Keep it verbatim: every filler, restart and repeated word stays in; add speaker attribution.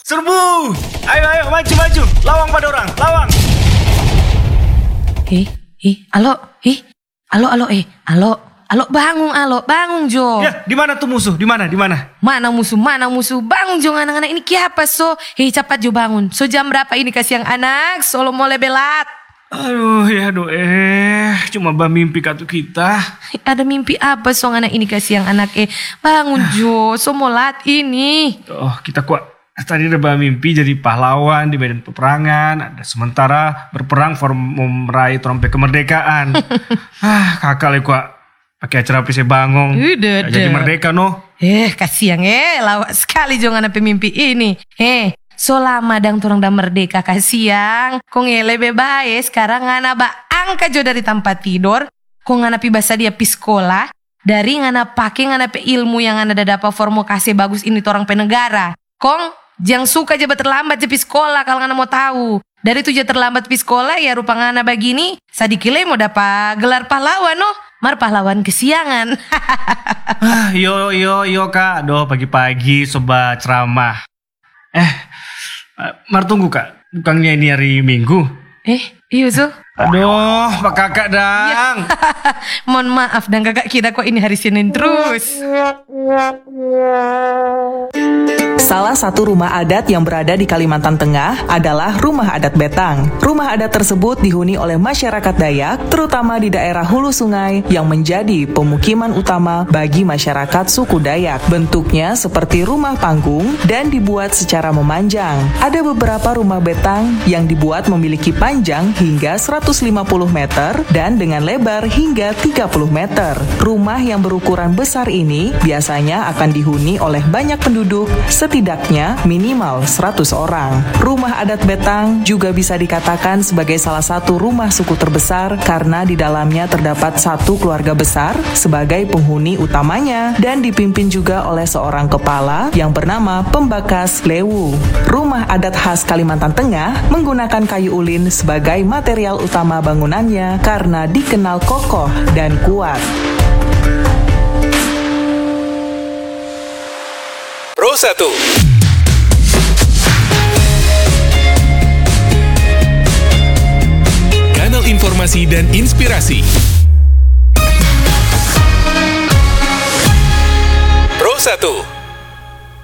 Speaker 1: Serbu! Ayo, ayo, maju, maju. Lawang pada orang, lawang.
Speaker 2: Eh, eh, alo, eh, alo, alo, eh, alo, alo, bangun, alo, bangun Jo.
Speaker 1: Ya, di mana tuh musuh? Di mana, di mana?
Speaker 2: Mana musuh, mana musuh? Bangun Jo, anak-anak ini kiapa so? Hei, cepat Jo bangun. So jam berapa ini kasih yang anak? Solo mulai belat.
Speaker 1: Aduh, ya doh, eh, cuma bah mimpi katu kita.
Speaker 2: Ada mimpi apa so anak ini kasih yang anak eh? Bangun Jo, so molat ini.
Speaker 1: Oh, kita kuat. Tadi ada bah mimpi jadi pahlawan di medan peperangan. Ada sementara berperang for meraih trompet kemerdekaan. ah, kakak le kuat. Pakai acara P C Bangong.
Speaker 2: Udah,
Speaker 1: jadi merdeka no.
Speaker 2: Eh, kasihan eh, lawak sekali Jo anak pemimpi ini. Eh, so lama dang turang dah merdeka kasihan. Kong ele bebas sekarang ngana ba angka Jo dari tempat tidur. Kong ngana pi basa dia pi sekolah. Dari ngana pakai ngana pe ilmu yang ngana dah dapat formasi bagus ini torang penegara. Kong jangan suka aja terlambat je pi sekolah kalau ngana mau tahu. Dari tujuh terlambat pi sekolah ya rupa ngana begini. Sadikile mau dapat gelar pahlawan no. Mar pahlawan kesiangan.
Speaker 1: ah, yo yo yo kak, doh pagi-pagi sobat ceramah. Eh, Mar tunggu kak, bukannya ini hari Minggu?
Speaker 2: Eh, iya so.
Speaker 1: Aduh, pak kakak dang.
Speaker 2: Mohon maaf dan kakak kira kok ini hari Senin terus.
Speaker 3: Salah satu rumah adat yang berada di Kalimantan Tengah adalah Rumah Adat Betang. Rumah adat tersebut dihuni oleh masyarakat Dayak, terutama di daerah hulu sungai yang menjadi pemukiman utama bagi masyarakat suku Dayak. Bentuknya seperti rumah panggung dan dibuat secara memanjang. Ada beberapa rumah betang yang dibuat memiliki panjang hingga seratus lima puluh meter dan dengan lebar hingga tiga puluh meter. Rumah yang berukuran besar ini biasanya akan dihuni oleh banyak penduduk, setidaknya minimal seratus orang. Rumah adat betang juga bisa dikatakan sebagai salah satu rumah suku terbesar karena di dalamnya terdapat satu keluarga besar sebagai penghuni utamanya dan dipimpin juga oleh seorang kepala yang bernama Pembakas Lewu. Rumah adat khas Kalimantan Tengah menggunakan kayu ulin sebagai material utama bangunannya karena dikenal kokoh dan kuat.
Speaker 4: Pro satu. Kanal informasi dan inspirasi. Pro satu.